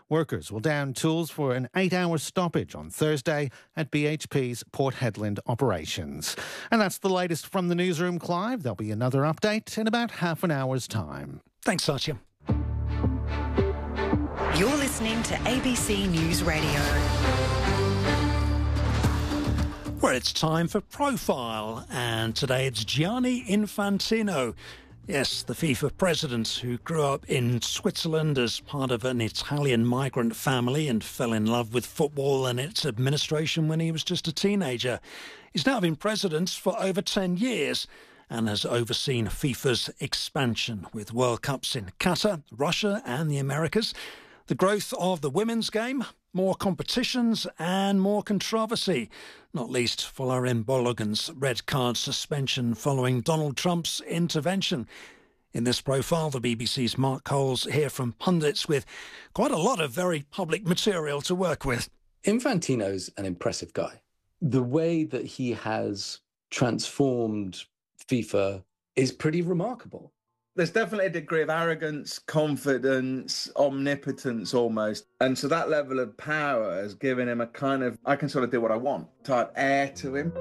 Workers will down tools for an 8-hour stoppage on Thursday at BHP's Port Hedland operations. And that's the latest from the newsroom, Clive. There'll be another update in about half an hour's time. Thanks, Satya. You're listening to ABC News Radio. Well, it's time for Profile, and today it's Gianni Infantino. Yes, the FIFA president who grew up in Switzerland as part of an Italian migrant family and fell in love with football and its administration when he was just a teenager. He's now been president for over 10 years and has overseen FIFA's expansion with World Cups in Qatar, Russia and the Americas, the growth of the women's game, more competitions and more controversy, not least Folarin Balogun's red card suspension following Donald Trump's intervention. In this profile, the BBC's Mark Coles here from pundits with quite a lot of very public material to work with. Infantino's an impressive guy. The way that he has transformed FIFA is pretty remarkable. There's definitely a degree of arrogance, confidence, omnipotence almost. And so that level of power has given him a kind of, I can sort of do what I want type air to him.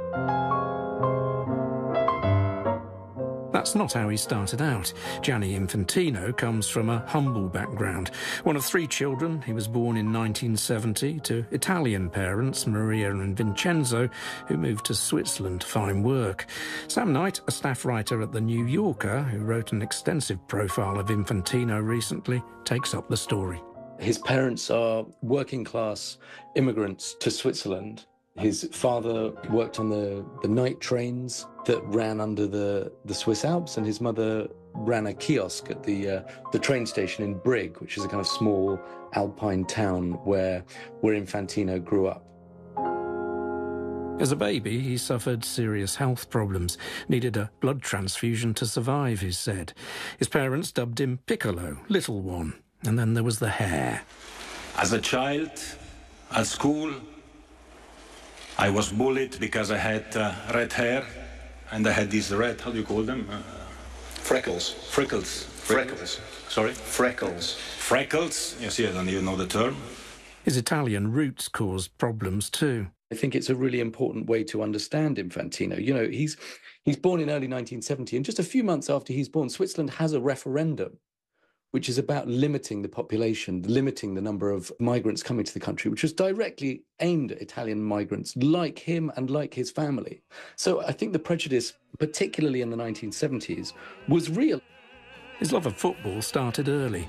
That's not how he started out. Gianni Infantino comes from a humble background. One of 3 children, he was born in 1970 to Italian parents, Maria and Vincenzo, who moved to Switzerland to find work. Sam Knight, a staff writer at The New Yorker, who wrote an extensive profile of Infantino recently, takes up the story. His parents are working-class immigrants to Switzerland. His father worked on the night trains that ran under the Swiss Alps, and his mother ran a kiosk at the train station in Brig, which is a kind of small alpine town where Infantino grew up. As a baby, he suffered serious health problems, needed a blood transfusion to survive, he said. His parents dubbed him Piccolo, Little One, and then there was the hair. As a child, at school, I was bullied because I had red hair, and I had these red, how do you call them? Freckles. Sorry? Freckles. Freckles? You see, I don't even know the term. His Italian roots caused problems too. I think it's a really important way to understand Infantino. You know, he's born in early 1970, and just a few months after he's born, Switzerland has a referendum which is about limiting the population, limiting the number of migrants coming to the country, which was directly aimed at Italian migrants like him and like his family. So I think the prejudice, particularly in the 1970s, was real. His love of football started early.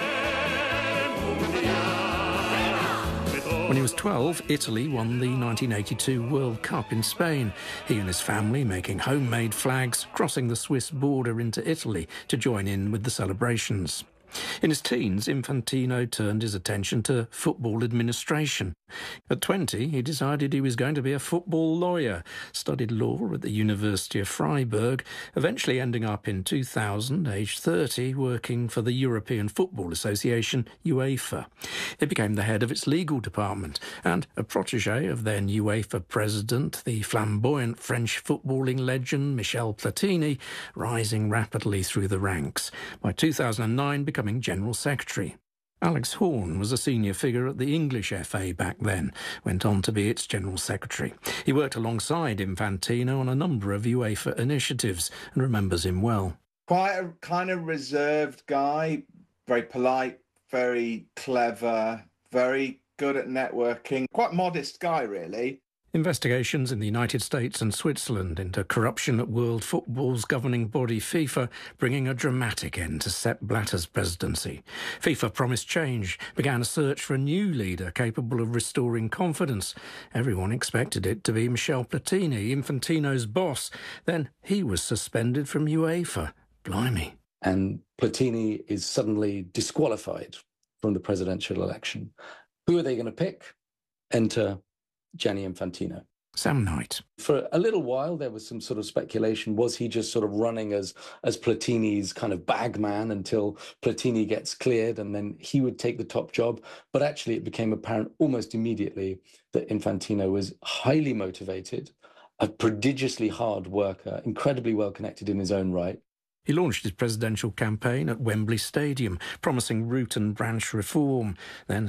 When he was 12, Italy won the 1982 World Cup in Spain. He and his family making homemade flags, crossing the Swiss border into Italy to join in with the celebrations. In his teens, Infantino turned his attention to football administration. At 20, he decided he was going to be a football lawyer, studied law at the University of Freiburg, eventually ending up in 2000, aged 30, working for the European Football Association, UEFA. He became the head of its legal department and a protégé of then UEFA president, the flamboyant French footballing legend Michel Platini, rising rapidly through the ranks. By 2009, becoming General Secretary. Alex Horne was a senior figure at the English FA back then, went on to be its General Secretary. He worked alongside Infantino on a number of UEFA initiatives and remembers him well. Quite a kind of reserved guy, very polite, very clever, very good at networking. Quite modest guy, really. Investigations in the United States and Switzerland into corruption at world football's governing body FIFA, bringing a dramatic end to Sepp Blatter's presidency. FIFA promised change, began a search for a new leader capable of restoring confidence. Everyone expected it to be Michel Platini, Infantino's boss. Then he was suspended from UEFA. Blimey. And Platini is suddenly disqualified from the presidential election. Who are they going to pick? Enter Gianni Infantino. Sam Knight. For a little while, there was some sort of speculation. Was he just sort of running as Platini's kind of bagman until Platini gets cleared and then he would take the top job? But actually, it became apparent almost immediately that Infantino was highly motivated, a prodigiously hard worker, incredibly well connected in his own right. He launched his presidential campaign at Wembley Stadium, promising root and branch reform, then